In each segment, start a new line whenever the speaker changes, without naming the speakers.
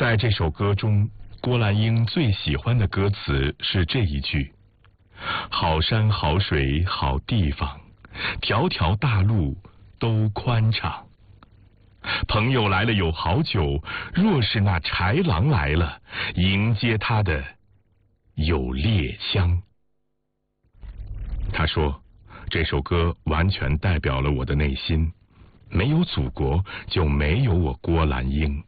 在这首歌中，郭兰英最喜欢的歌词是这一句：好山好水好地方，条条大路都宽敞。朋友来了有好酒，若是那豺狼来了，迎接他的有猎枪。他说，这首歌完全代表了我的内心，没有祖国，就没有我郭兰英。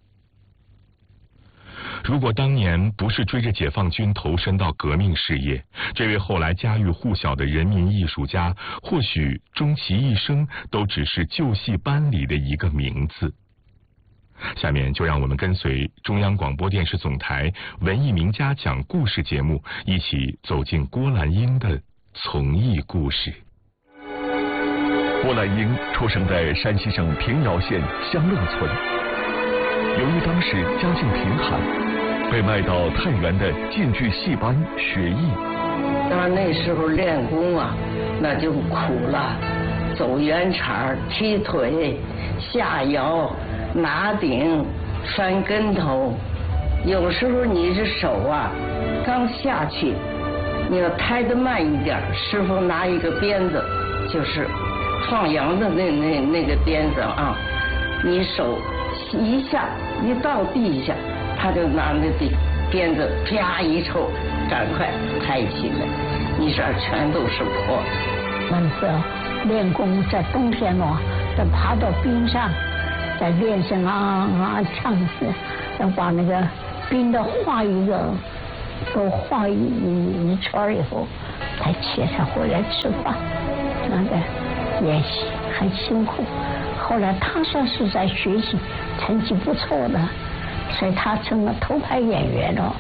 如果当年不是追着解放军投身到革命事业，这位后来家喻户晓的人民艺术家，或许终其一生都只是旧戏班里的一个名字。下面就让我们跟随中央广播电视总台文艺名家讲故事节目，一起走进郭兰英的从艺故事。
郭兰英出生在山西省平遥县香乐村，由于当时家境贫寒，被卖到太原的晋剧戏班学艺。
那时候练功啊，那就苦了，走圆场、踢腿、下摇、拿顶、翻跟头。有时候你这手啊，刚下去，你要抬得慢一点，师傅拿一个鞭子，就是放羊的那个鞭子啊，你手一下一到地下，他就拿那鞭子啪一抽，赶快抬起来，你这儿全都是破。
那时候练功在冬天哦，再爬到冰上，再练声唱词，要把那个冰的画一个，都画一圈以后，才切才回来吃饭。那个练习很辛苦。后来他算是在学习成绩不错的，所以他成了头牌演员了。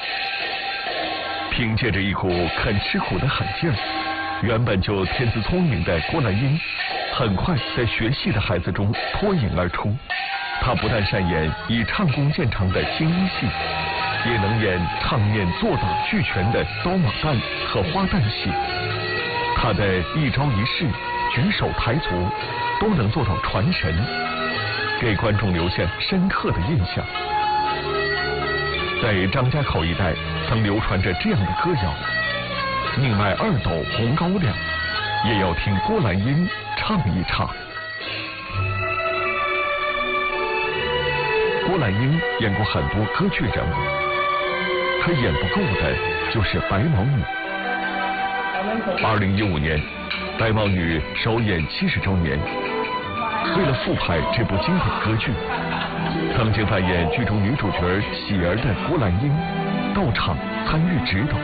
凭借着一股肯吃苦的狠劲儿，原本就天资聪明的郭兰英，很快在学戏的孩子中脱颖而出。他不但善演以唱功见长的京一戏，也能演唱念做打俱全的刀马旦和花旦戏。他的一招一式、举手抬足都能做到传神，给观众留下深刻的印象。在张家口一带曾流传着这样的歌谣：宁卖2斗红高粱，也要听郭兰英唱一唱。郭兰英演过很多歌剧人物，可演不够的就是白毛女。2015年，白毛女首演70周年。为了复排这部经典歌剧，曾经扮演剧中女主角喜儿的郭兰英到场参与指导。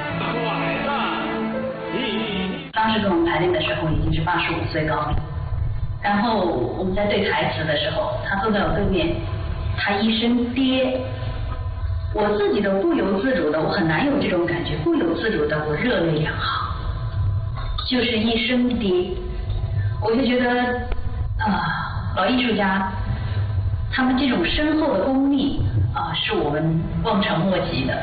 当时跟我们排练的时候已经是85岁高龄，然后我们在对台词的时候，他坐在我对面，他一声爹，我自己都不由自主的，我很难有这种感觉，不由自主的我热泪两行，就是一声爹，我就觉得老艺术家他们这种深厚的功力是我们望尘莫及的。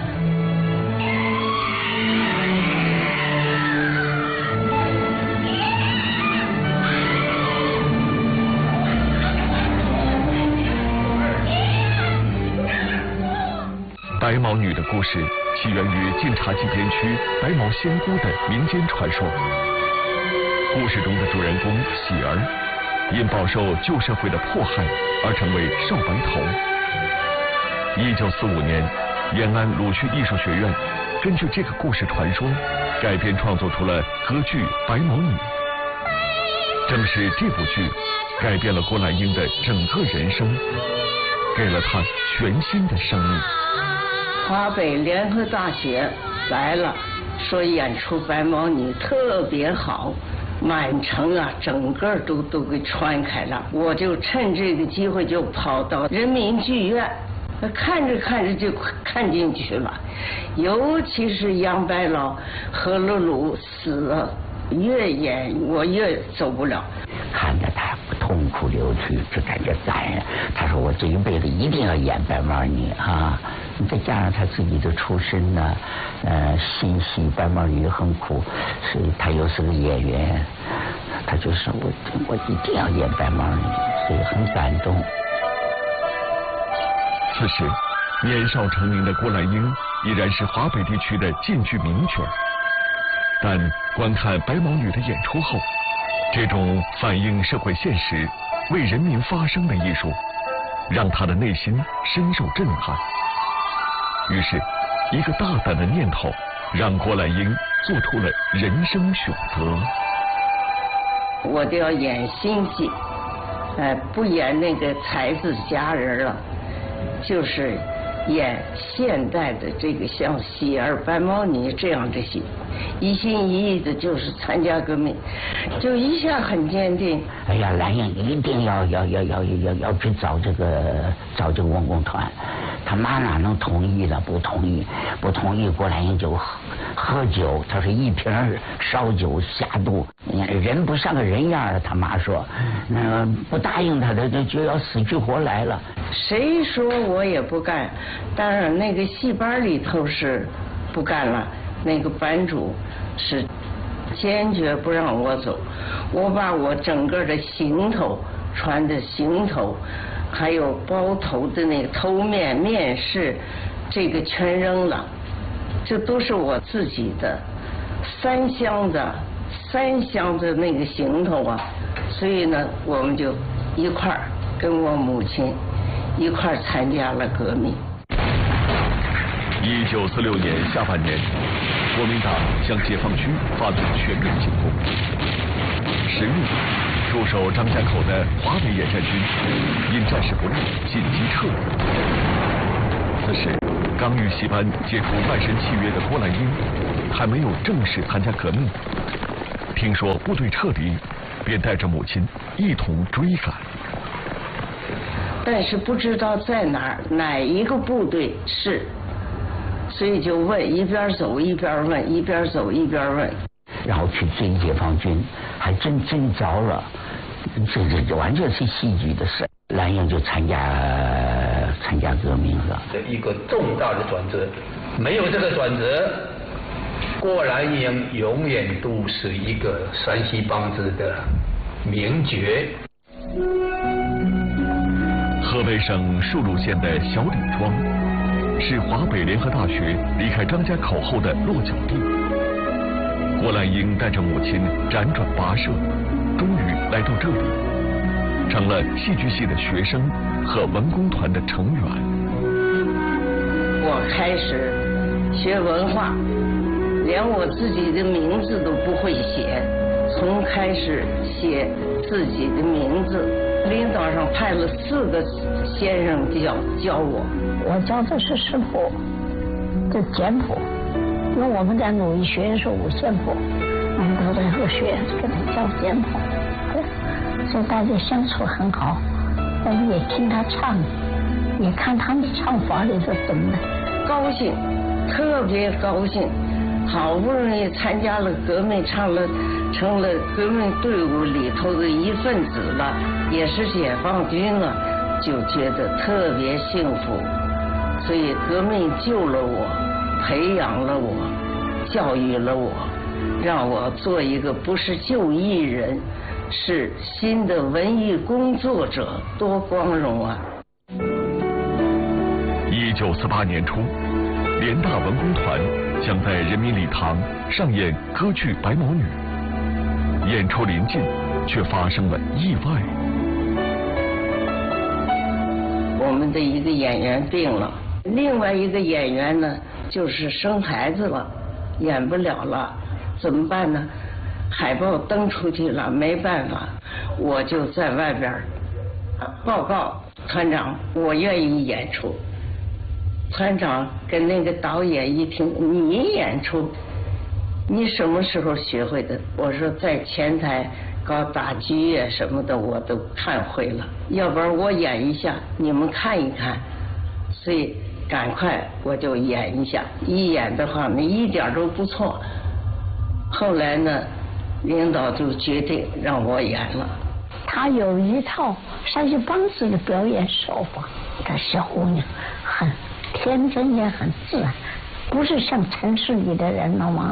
白毛女的故事起源于晋察冀边区白毛仙姑的民间传说。故事中的主人公喜儿因饱受旧社会的迫害而成为少白头。1945年，延安鲁迅艺术学院根据这个故事传说改编创作出了歌剧《白毛女》。正是这部剧改变了郭兰英的整个人生，给了她全新的生命。
华北联合大学来了，说演出白毛女特别好，满城啊，整个都给传开了。我就趁这个机会就跑到人民剧院，看着看着就看进去了。尤其是杨白劳、何乐鲁死了，越演我越走不了。
看着他痛哭流涕，就感觉感人。他说我这一辈子一定要演白毛女啊！再加上他自己的出身呢，心系白毛女很苦，所以他又是个演员，他就说我一定要演白毛女，所以很感动。
此时， 年少成名的郭兰英依然是华北地区的晋剧名角，但观看白毛女的演出后，这种反映社会现实、为人民发声的艺术，让他的内心深受震撼。于是，一个大胆的念头让郭兰英做出了人生选择。
我就要演新戏，不演那个才子佳人了，就是演现代的这个像喜儿、白毛女这样的戏，一心一意的就是参加革命，就一下很坚定。
哎呀，兰英一定要去找这个文工团，他妈哪能同意呢？不同意，郭兰英就喝酒，他说一瓶烧酒下肚，人不像个人样了。他妈说，不答应他的就要死去活来了。
谁说我也不干？当然那个戏班里头是不干了，那个班主是坚决不让我走。我把我整个的行头穿的行头，还有包头的那个头面面饰，这个全扔了。这都是我自己的三箱子那个行头啊，所以呢，我们就一块儿跟我母亲一块儿参加了革命。
1946年下半年，国民党向解放区发动全面进攻。10月，驻守张家口的华北野战军因战事不利，紧急撤离。此时，刚与戏班解除卖身契约的郭兰英还没有正式参加革命，听说部队撤离，便带着母亲一同追赶。
但是不知道在哪一个部队是，所以就问，一边走一边问，一边走一边问，
然后去追解放军，还真着了，这完全是戏剧的事。兰英就参加革命了，
一个重大的转折，没有这个转折，郭兰英永远都是一个山西梆子的名角。
河北省述鲁县的小李庄，是华北联合大学离开张家口后的落脚地。郭兰英带着母亲辗转跋涉，终于来到这里，成了戏剧系的学生和文工团的成员。
我开始学文化，连我自己的名字都不会写，从开始写自己的名字，领导上派了4个先生教我。
我教的是师谱，这简谱，因为我们在鲁艺学院是五线谱，我们都在和学给他教简谱，所以大家相处很好。我们也听他唱，也看他们唱法里是怎么的，
高兴，特别高兴，好不容易参加了革命，成了革命队伍里头的一份子了，也是解放军了，就觉得特别幸福。所以革命救了我，培养了我，教育了我，让我做一个不是就艺人，是新的文艺工作者，多光荣啊
！1948年初，联大文工团将在人民礼堂上演歌剧《白毛女》，演出临近，却发生了意外。
我们的一个演员病了，另外一个演员呢，就是生孩子了，演不了了，怎么办呢？海报登出去了，没办法，我就在外边报告团长，我愿意演出。团长跟那个导演一听，你演出，你什么时候学会的？我说在前台搞打击乐什么的我都看会了，要不然我演一下，你们看一看。所以赶快我就演一下，一演的话，那一点都不错。后来呢，领导就决定让我演了。
他有一套山西梆子的表演手法，这小姑娘很天真也很自然，不是像城市里的人了吗？